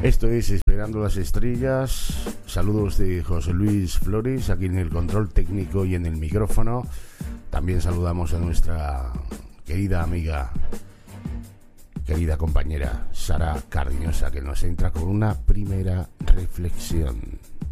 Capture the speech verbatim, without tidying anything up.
Esto es Esperando las Estrellas. Saludos de José Luis Flores, aquí en el control técnico y en el micrófono. También saludamos a nuestra querida amiga, querida compañera Sara Cardeñosa, que nos entra con una primera reflexión.